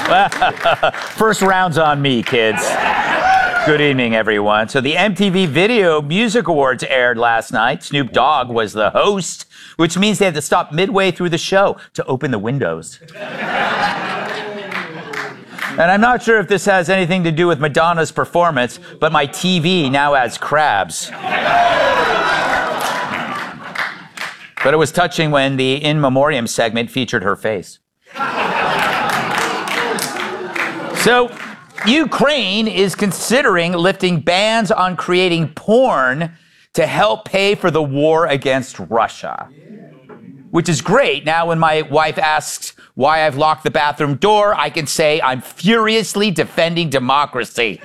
First round's on me, kids. Good evening, everyone. So the MTV Video Music Awards aired last night. Snoop Dogg was the host, which means they had to stop midway through the show to open the windows. And I'm not sure if this has anything to do with Madonna's performance, but my TV now has crabs. But it was touching when the In Memoriam segment featured her face. So, Ukraine is considering lifting bans on creating porn to help pay for the war against Russia. Which is great. Now, when my wife asks why I've locked the bathroom door, I can say I'm furiously defending democracy.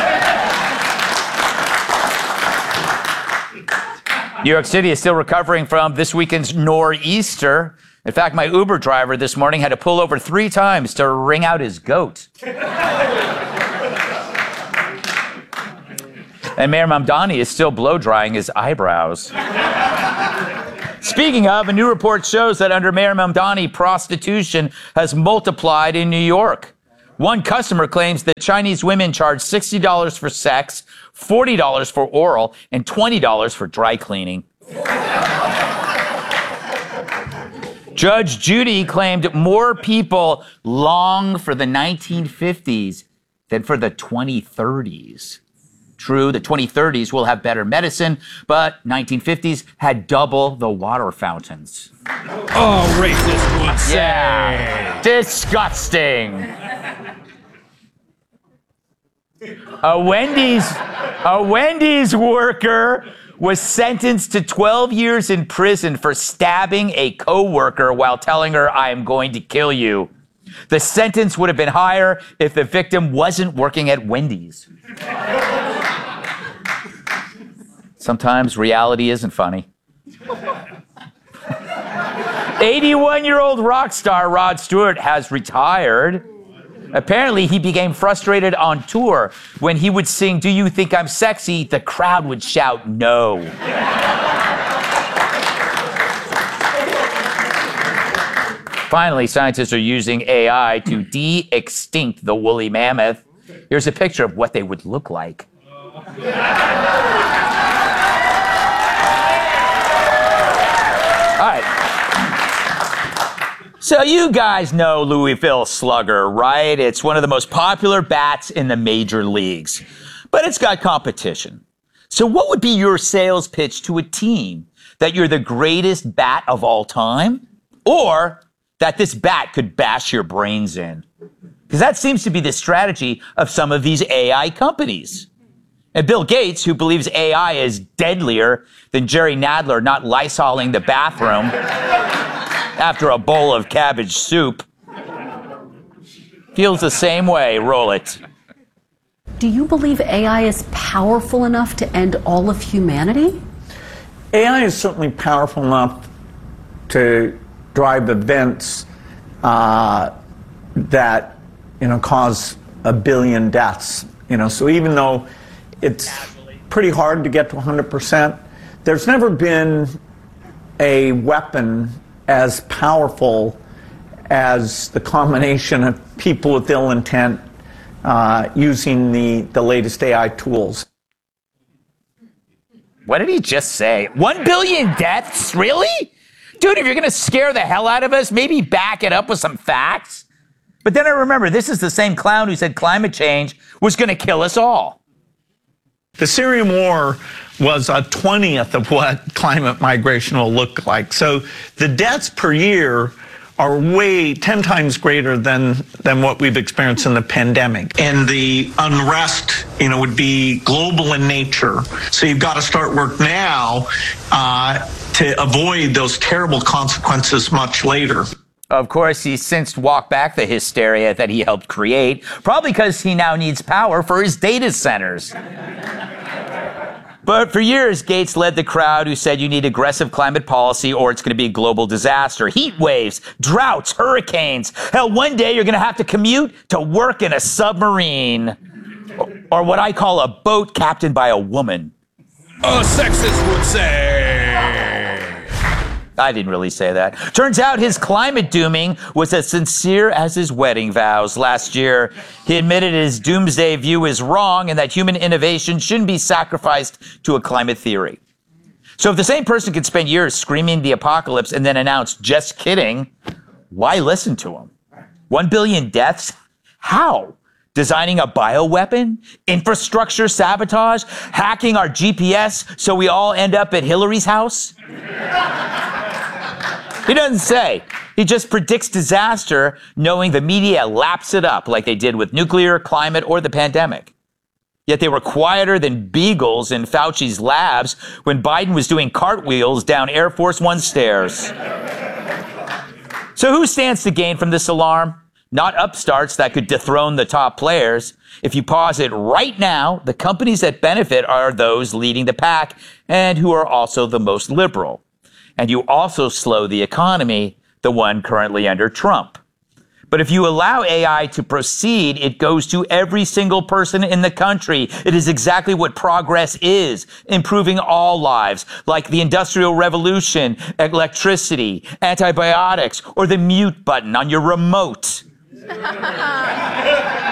New York City is still recovering from this weekend's nor'easter. In fact, my Uber driver this morning had to pull over 3 times to wring out his goat. And Mayor Mamdani is still blow-drying his eyebrows. Speaking of, a new report shows that under Mayor Mamdani, prostitution has multiplied in New York. One customer claims that Chinese women charge $60 for sex, $40 for oral, and $20 for dry cleaning. Judge Judy claimed more people long for the 1950s than for the 2030s. True, the 2030s will have better medicine, but 1950s had double the water fountains. Oh, racist would say. Yeah, disgusting. A Wendy's worker was sentenced to 12 years in prison for stabbing a co-worker while telling her, "I am going to kill you." The sentence would have been higher if the victim wasn't working at Wendy's. Sometimes reality isn't funny. 81-year-old rock star Rod Stewart has retired. Apparently, he became frustrated on tour. When he would sing, "Do You Think I'm Sexy?" the crowd would shout no. Finally, scientists are using AI to de-extinct the woolly mammoth. Here's a picture of what they would look like. All right. So you guys know Louisville Slugger, right? It's one of the most popular bats in the major leagues. But it's got competition. So what would be your sales pitch to a team? That you're the greatest bat of all time? Or that this bat could bash your brains in? Because that seems to be the strategy of some of these AI companies. And Bill Gates, who believes AI is deadlier than Jerry Nadler not Lysoling the bathroom after a bowl of cabbage soup, feels the same way. Roll it. Do you believe AI is powerful enough to end all of humanity? AI is certainly powerful enough to drive events that cause 1 billion deaths. So even though it's pretty hard to get to 100%, there's never been a weapon as powerful as the combination of people with ill intent using the latest AI tools. What did he just say? 1 billion deaths? Really? Dude, if you're going to scare the hell out of us, maybe back it up with some facts. But then I remember, this is the same clown who said climate change was going to kill us all. The Syrian war was a 20th of what climate migration will look like. So the deaths per year are 10 times greater than what we've experienced in the pandemic. And the unrest, would be global in nature. So you've got to start work now to avoid those terrible consequences much later. Of course, he's since walked back the hysteria that he helped create, probably because he now needs power for his data centers. But for years, Gates led the crowd who said you need aggressive climate policy or it's going to be a global disaster. Heat waves, droughts, hurricanes. Hell, one day you're going to have to commute to work in a submarine. Or what I call a boat captained by a woman. A sexist would say. I didn't really say that. Turns out his climate dooming was as sincere as his wedding vows. Last year, he admitted his doomsday view is wrong and that human innovation shouldn't be sacrificed to a climate theory. So if the same person could spend years screaming the apocalypse and then announce, just kidding, why listen to him? 1 billion deaths? How? Designing a bioweapon? Infrastructure sabotage? Hacking our GPS so we all end up at Hillary's house? He doesn't say. He just predicts disaster, knowing the media laps it up like they did with nuclear, climate, or the pandemic. Yet they were quieter than beagles in Fauci's labs when Biden was doing cartwheels down Air Force One stairs. So who stands to gain from this alarm? Not upstarts that could dethrone the top players. If you pause it right now, the companies that benefit are those leading the pack and who are also the most liberal. And you also slow the economy, the one currently under Trump. But if you allow AI to proceed, it goes to every single person in the country. It is exactly what progress is, improving all lives, like the Industrial Revolution, electricity, antibiotics, or the mute button on your remote.